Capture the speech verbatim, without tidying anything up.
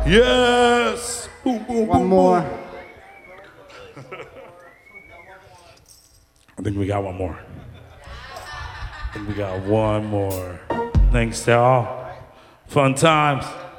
Yes. Boom, boom, One boom, more. boom. I think we got one more. I think we got one more. Thanks to all. Fun times.